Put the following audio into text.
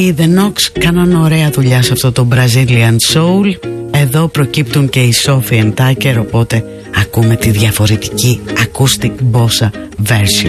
Οι The Knocks κάναν ωραία δουλειά σε αυτό το Brazilian Soul. Εδώ προκύπτουν και οι Sophie and Tucker, οπότε ακούμε τη διαφορετική acoustic bossa version.